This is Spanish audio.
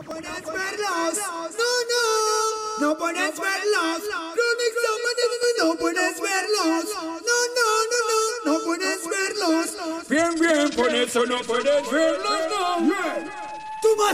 puedes verlos. No puedes verlos. Chronic Sound, no puedes verlos. No puedes verlos. Bien, por eso no puedes verlos, no. Tú